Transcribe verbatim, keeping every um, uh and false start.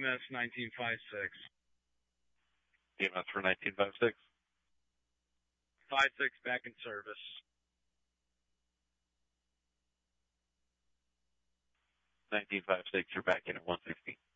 S nineteen five six. E M S for nineteen five six. five six back in service. nineteen five six, you're back in at one sixty.